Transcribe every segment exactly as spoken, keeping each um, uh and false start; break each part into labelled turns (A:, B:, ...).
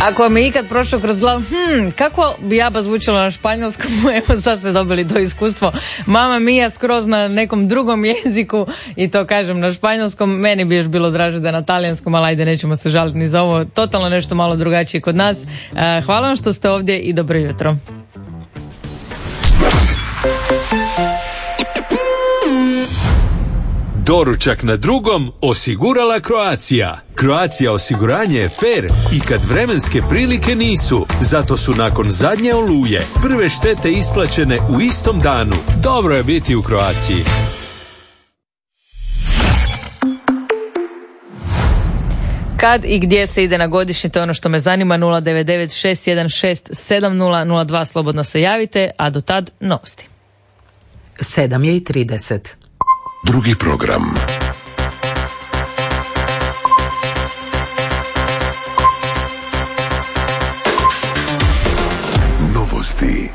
A: Ako mi je ikad prošlo kroz glavu, hm, kako bi jaba zvučala na španjolskom, evo sad ste dobili to iskustvo. Mama mia skroz na nekom drugom jeziku i to kažem na španjolskom, meni bi još bilo draže da na talijanskom, ali ajde nećemo se žaliti ni za ovo, totalno nešto malo drugačije kod nas. Hvala vam što ste ovdje i dobro jutro.
B: Doručak na drugom osigurala Croatia. Croatia osiguranje je fair i kad vremenske prilike nisu. Zato su nakon zadnje oluje prve štete isplaćene u istom danu. Dobro je biti u Croaciji.
A: Kad i gdje se ide na godišnji, to je ono što me zanima. Nula devet devet šest jedan šest sedam nula nula dva, slobodno se javite, a do tad novosti.
C: sedam je i trideset.
D: Drugi program. Novosti.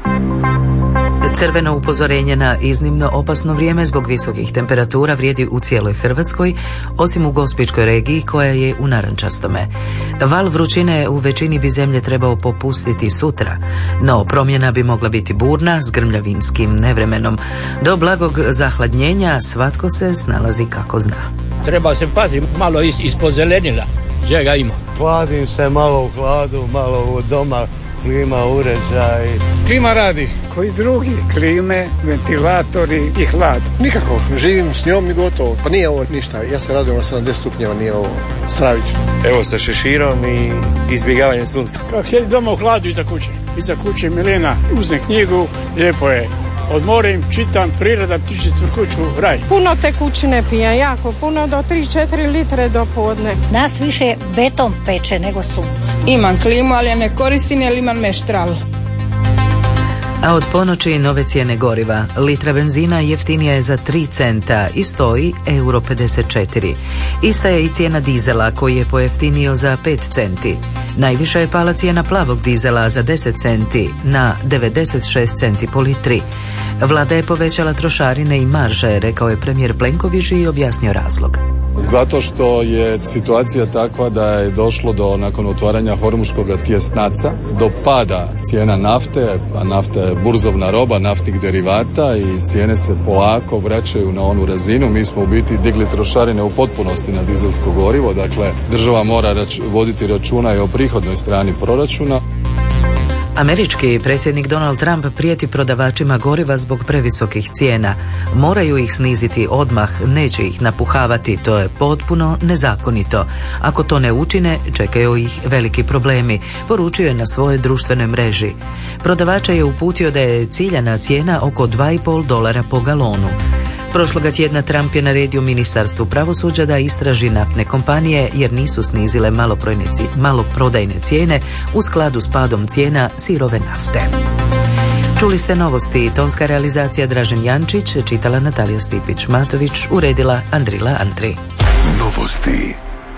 C: Crveno upozorenje na iznimno opasno vrijeme zbog visokih temperatura vrijedi u cijeloj Hrvatskoj, osim u Gospićkoj regiji koja je u narančastome. Val vrućine u većini bi zemlje trebao popustiti sutra, no promjena bi mogla biti burna s grmljavinskim nevremenom. Do blagog zahladnjenja svatko se snalazi kako zna.
E: Treba se paziti malo is, ispod zelenila, čega ima.
F: Hladim se malo u hladu, malo u doma. Klima, uređaj.
G: Klima radi, koji drugi. Klime, ventilatori i hlad.
F: Nikako, živim s njom i gotovo. Pa nije ovo ništa, ja se radim na sedamdeset stupnjeva, nije ovo stravično.
H: Evo sa šeširom i izbjegavanjem sunca.
G: Kako sjedi doma u hladu iza kuće. Iza kuće Milena, uzem knjigu, lijepo je. Odmorim, čitam, priroda, ptičice cvrkuću, raj.
I: Puno tekućine pijem, jako puno, do tri četiri litre do podne.
J: Nas više beton peče nego sunce.
I: Imam klimu, ali je ne koristim jer imam meštral.
C: A od ponoći nove cijene goriva. Litra benzina jeftinija je za tri centa i stoji euro pedeset četiri. Ista je i cijena dizela koji je pojeftinio za pet centi. Najviša je pala cijena plavog dizela za deset centi na devedeset šest centi po litri. Vlada je povećala trošarine i marže, rekao je premijer Plenković i objasnio razlog.
K: Zato što je situacija takva da je došlo do, nakon otvaranja Hormuškog tjesnaca, do pada cijena nafte, a nafta je burzovna roba naftnih derivata i cijene se polako vraćaju na onu razinu. Mi smo u biti digli trošarine u potpunosti na dizelsko gorivo, dakle država mora rač- voditi računa i o prihodnoj strani proračuna.
C: Američki predsjednik Donald Trump prijeti prodavačima goriva zbog previsokih cijena. Moraju ih sniziti odmah, neće ih napuhavati, to je potpuno nezakonito. Ako to ne učine, čekaju ih veliki problemi, poručio je na svojoj društvenoj mreži. Prodavača je uputio da je ciljana cijena oko dva i pol dolara po galonu. Prošloga tjedna Trump je naredio Ministarstvu pravosuđa da istraži naftne kompanije jer nisu snizile maloprodajne cijene u skladu s padom cijena sirove nafte. Čuli ste novosti, tonska realizacija Dražen Jančić, čitala Natalija Stipić-Matović, uredila Andrila Andri.
D: Novosti.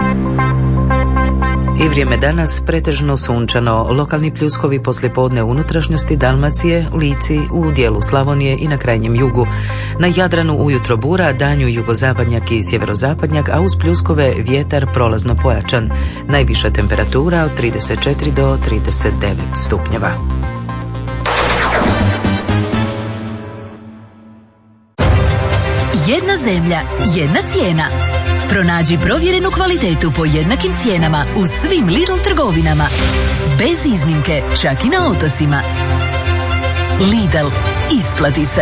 C: I vrijeme danas pretežno sunčano, lokalni pljuskovi poslijepodne u unutrašnjosti Dalmacije, Lici, u dijelu Slavonije i na krajnjem jugu. Na Jadranu ujutro bura, danju jugozapadnjak i sjeverozapadnjak, a uz pljuskove vjetar prolazno pojačan. Najviša temperatura od trideset četiri do trideset devet stupnjeva.
L: Jedna zemlja, jedna cijena. Pronađi provjerenu kvalitetu po jednakim cijenama u svim Lidl trgovinama. Bez iznimke, čak i na otocima. Lidl, isplati se.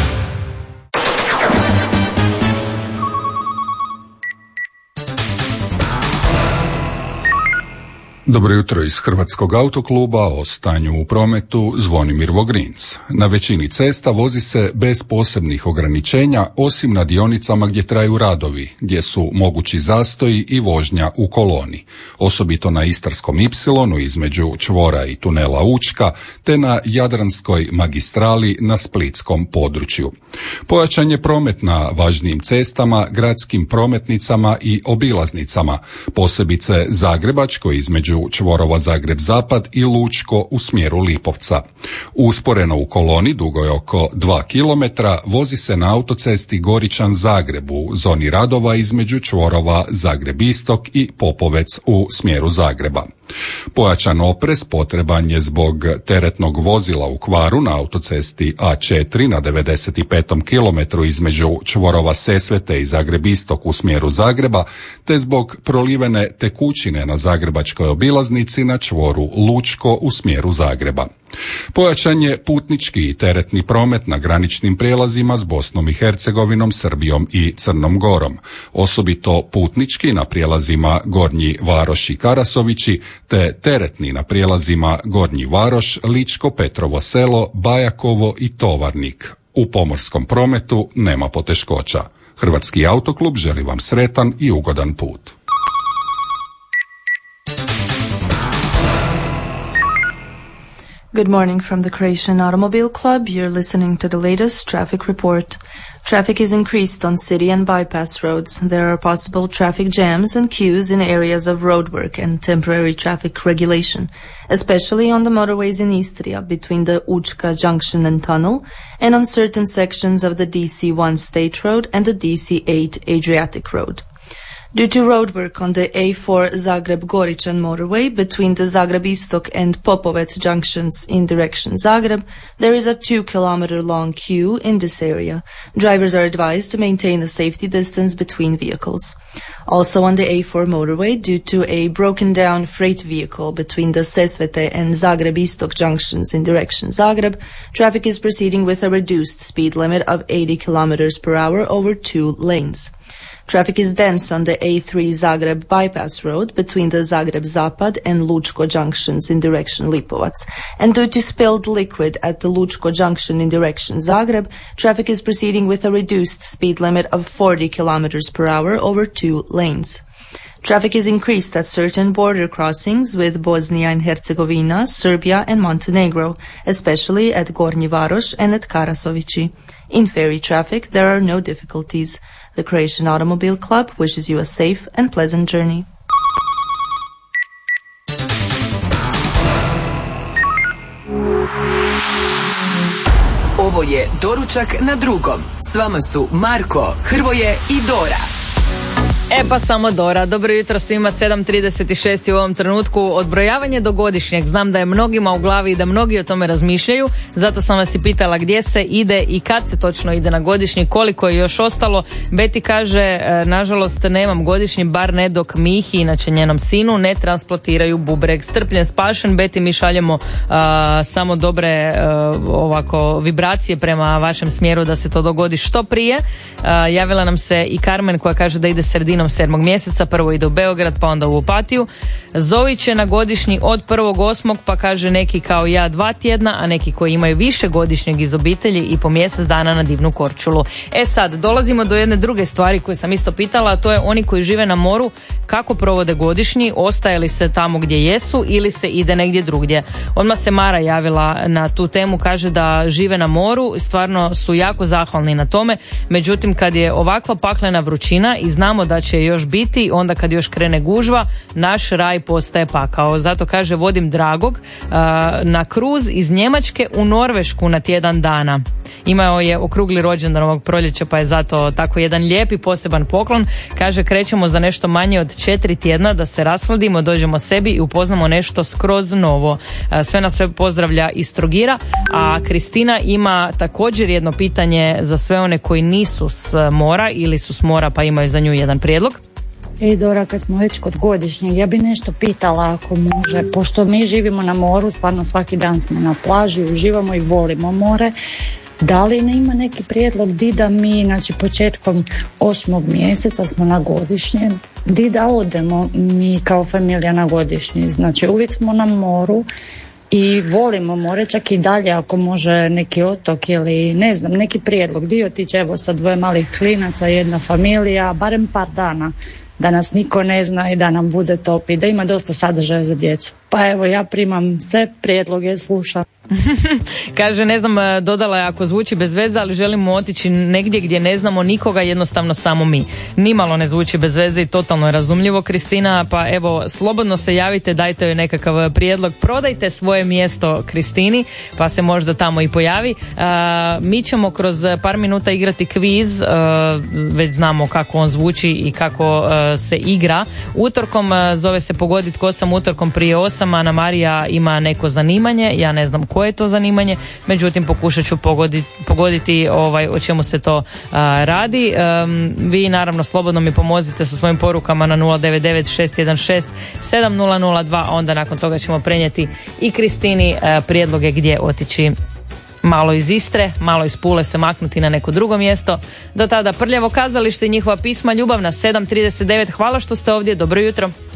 M: Dobro jutro iz Hrvatskog autokluba, o stanju u prometu Zvonimir Vogrinc. Na većini cesta vozi se bez posebnih ograničenja, osim na dionicama gdje traju radovi, gdje su mogući zastoji i vožnja u koloni. Osobito na Istarskom ipsilonu između čvora i tunela Učka, te na Jadranskoj magistrali na splitskom području. Pojačan je promet na važnijim cestama, gradskim prometnicama i obilaznicama, posebice Zagrebačkoj između čvorova Zagreb-Zapad i Lučko u smjeru Lipovca. Usporeno u koloni, dugo je oko dva kilometra, vozi se na autocesti Goričan-Zagreb u zoni radova između čvorova Zagreb-Istok i Popovec u smjeru Zagreba. Pojačan oprez potreban je zbog teretnog vozila u kvaru na autocesti A četiri na devedeset petom kilometru između čvorova Sesvete i Zagreb Istok u smjeru Zagreba, te zbog prolivene tekućine na zagrebačkoj obilaznici na čvoru Lučko u smjeru Zagreba. Pojačan je putnički i teretni promet na graničnim prijelazima s Bosnom i Hercegovinom, Srbijom i Crnom Gorom, osobito putnički na prijelazima Gornji Varoš i Karasovići, te teretni na prijelazima Gornji Varoš, Ličko, Petrovo Selo, Bajakovo i Tovarnik. U pomorskom prometu nema poteškoća. Hrvatski autoklub želi vam sretan i ugodan put.
N: Good morning from the Croatian Automobile Club. You're listening to the latest traffic report. Traffic is increased on city and bypass roads. There are possible traffic jams and queues in areas of roadwork and temporary traffic regulation, especially on the motorways in Istria between the Učka Junction and Tunnel and on certain sections of the D C one State Road and the D C eight Adriatic Road. Due to roadwork on the A four Zagreb-Goričan motorway between the Zagreb Istok and Popovec junctions in direction Zagreb, there is a two kilometer long queue in this area. Drivers are advised to maintain a safety distance between vehicles. Also on the A four motorway, due to a broken down freight vehicle between the Sesvete and Zagreb Istok junctions in direction Zagreb, traffic is proceeding with a reduced speed limit of eighty kilometers per hour over two lanes. Traffic is dense on the A three Zagreb bypass road between the Zagreb Zapad and Lučko junctions in direction Lipovac. And due to spilled liquid at the Lučko junction in direction Zagreb, traffic is proceeding with a reduced speed limit of forty kilometers per hour over two lanes. Traffic is increased at certain border crossings with Bosnia and Herzegovina, Serbia and Montenegro, especially at Gornji Varoš and at Karasovići. In ferry traffic, there are no difficulties. The Croatian Automobile Club wishes you a safe and pleasant journey.
L: Ovo je Doručak na drugom. S vama su Marko, Hrvoje i Dora.
A: E pa samo Dora, dobro jutro svima, sedam trideset šest u ovom trenutku. Odbrojavanje do godišnjeg, znam da je mnogima u glavi i da mnogi o tome razmišljaju, zato sam vas i pitala gdje se ide i kad se točno ide na godišnji, koliko je još ostalo. Beti kaže, nažalost nemam godišnji, bar ne dok Mihi, inače njenom sinu, ne transplantiraju bubreg. Strpljen, spašen, Beti, mi šaljemo uh, samo dobre uh, ovako vibracije prema vašem smjeru da se to dogodi što prije. Uh, javila nam se i Carmen koja kaže da ide sredinom sedmog mjeseca, prvo ide u Beograd pa onda u Opatiju. Zovi će na godišnji od prvog osmog, pa kaže neki kao ja dva tjedna, a neki koji imaju više godišnjeg iz obitelji i po mjesec dana na divnu Korčulu. E sad, dolazimo do jedne druge stvari koju sam isto pitala, a to je oni koji žive na moru, kako provode godišnji, ostaje li se tamo gdje jesu ili se ide negdje drugdje. Odmah se Mara javila na tu temu, kaže da žive na moru, stvarno su jako zahvalni na tome, međutim kad je ovakva paklena vrućina i znamo da će još biti, onda kad još krene gužva, naš raj postaje pakao. Zato kaže, vodim dragog uh, na kruz iz Njemačke u Norvešku na tjedan dana. Imao je okrugli rođendan ovog proljeća, pa je zato tako jedan lijepi poseban poklon. Kaže, krećemo za nešto manje od četiri tjedna da se rashladimo, dođemo sebi i upoznamo nešto skroz novo. Uh, sve nas sve pozdravlja iz Trogira, a Kristina ima također jedno pitanje za sve one koji nisu s mora ili su s mora pa imaju za nju jedan prijedlog.
O: Ej Dora, kad smo već kod godišnjeg, ja bi nešto pitala ako može, pošto mi živimo na moru, stvarno svaki dan smo na plaži, uživamo i volimo more. Da li ne ima neki prijedlog di da mi, znači početkom osmog mjeseca smo na godišnjem, di da odemo mi kao familija na godišnji, znači uvijek smo na moru i volimo more, čak i dalje ako može neki otok ili ne znam, neki prijedlog, di otići evo sa dvoje malih klinaca, jedna familija, barem par dana, da nas niko ne zna i da nam bude top i da ima dosta sadržaja za djecu. Pa evo, ja primam sve prijedloge, slušam.
A: Kaže, ne znam, dodala je ako zvuči bez veze, ali želimo otići negdje gdje ne znamo nikoga, jednostavno samo mi. Nimalo ne zvuči bez veze i totalno je razumljivo, Kristina, pa evo, slobodno se javite, dajte joj nekakav prijedlog, prodajte svoje mjesto Kristini, pa se možda tamo i pojavi. A, mi ćemo kroz par minuta igrati kviz, a, već znamo kako on zvuči i kako a, se igra. Utorkom a, zove se Pogodit ko sam, utorkom prije osam, Ana Marija ima neko zanimanje, ja ne znam koje je to zanimanje, međutim pokušat ću pogoditi, pogoditi ovaj, o čemu se to a, radi. Um, vi naravno slobodno mi pomozite sa svojim porukama na nula devet devet šest jedan šest sedam nula nula dva, onda nakon toga ćemo prenijeti i Kristini a, prijedloge gdje otići malo iz Istre, malo iz Pule se maknuti na neko drugo mjesto. Do tada Prljavo kazalište i njihova pisma, Ljubav na sedam trideset devet. Hvala što ste ovdje, dobro jutro.